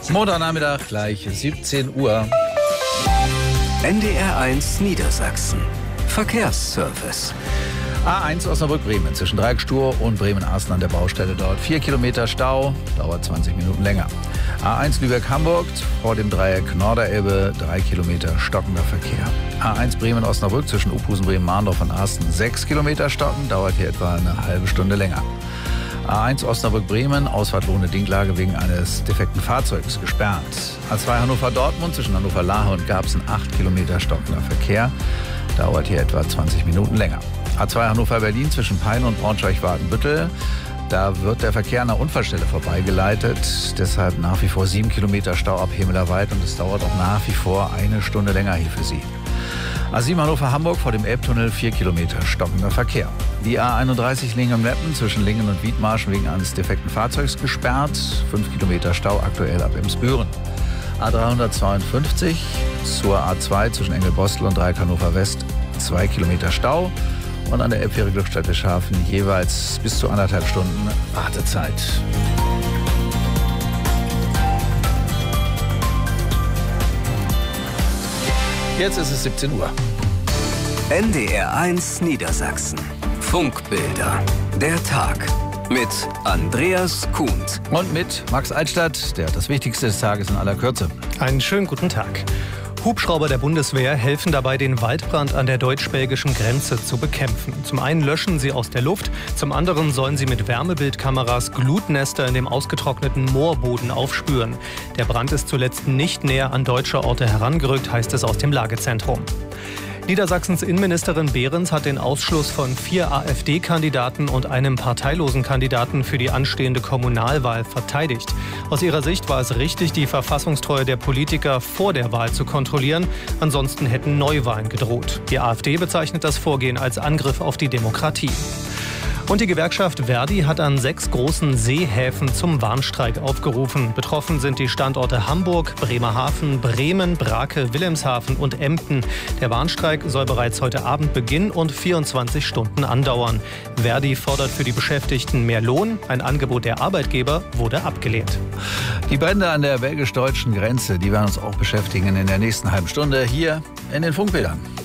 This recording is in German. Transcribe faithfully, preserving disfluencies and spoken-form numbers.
Montagnachmittag, gleich siebzehn Uhr. N D R eins Niedersachsen. Verkehrsservice. A eins Osnabrück-Bremen zwischen Dreieckstur und Bremen-Asten an der Baustelle dauert vier Kilometer Stau, dauert zwanzig Minuten länger. A eins Lübeck-Hamburg vor dem Dreieck Norderelbe drei Kilometer stockender Verkehr. A eins Bremen-Osnabrück zwischen Uphusen, Bremen-Mahndorf und Asten sechs Kilometer stocken, dauert hier etwa eine halbe Stunde länger. A eins Osnabrück-Bremen, Ausfahrt Lohne-Dinklage wegen eines defekten Fahrzeugs gesperrt. A zwei Hannover-Dortmund zwischen Hannover-Lahe und Garbsen acht Kilometer stockender Verkehr, dauert hier etwa zwanzig Minuten länger. A zwei Hannover-Berlin zwischen Peine und Braunschweig-Wadenbüttel. Da wird der Verkehr an der Unfallstelle vorbeigeleitet. Deshalb nach wie vor sieben Kilometer Stau ab Hemelerwald und es dauert auch nach wie vor eine Stunde länger hier für Sie. A sieben Hannover-Hamburg vor dem Elbtunnel vier Kilometer stockender Verkehr. Die A einunddreißig Lingen-Meppen zwischen Lingen und Wiedmarschen wegen eines defekten Fahrzeugs gesperrt. fünf Kilometer Stau aktuell ab Emsbüren. A dreihundertzweiundfünfzig zur A zwei zwischen Engelbostel und Dreieck Hannover West zwei Kilometer Stau. Und an der Elbfähre Glückstadt Schafen jeweils bis zu anderthalb Stunden Wartezeit. Jetzt ist es siebzehn Uhr. N D R eins Niedersachsen. Funkbilder. Der Tag. Mit Andreas Kuhnt. Und mit Max Altstadt, der hat das Wichtigste des Tages in aller Kürze. Einen schönen guten Tag. Hubschrauber der Bundeswehr helfen dabei, den Waldbrand an der deutsch-belgischen Grenze zu bekämpfen. Zum einen löschen sie aus der Luft, zum anderen sollen sie mit Wärmebildkameras Glutnester in dem ausgetrockneten Moorboden aufspüren. Der Brand ist zuletzt nicht näher an deutsche Orte herangerückt, heißt es aus dem Lagezentrum. Niedersachsens Innenministerin Behrens hat den Ausschluss von vier AfD-Kandidaten und einem parteilosen Kandidaten für die anstehende Kommunalwahl verteidigt. Aus ihrer Sicht war es richtig, die Verfassungstreue der Politiker vor der Wahl zu kontrollieren. Ansonsten hätten Neuwahlen gedroht. Die AfD bezeichnet das Vorgehen als Angriff auf die Demokratie. Und die Gewerkschaft ver.di hat an sechs großen Seehäfen zum Warnstreik aufgerufen. Betroffen sind die Standorte Hamburg, Bremerhaven, Bremen, Brake, Wilhelmshaven und Emden. Der Warnstreik soll bereits heute Abend beginnen und vierundzwanzig Stunden andauern. ver.di fordert für die Beschäftigten mehr Lohn. Ein Angebot der Arbeitgeber wurde abgelehnt. Die Brände an der belgisch-deutschen Grenze, die werden uns auch beschäftigen in der nächsten halben Stunde hier in den Funkbildern.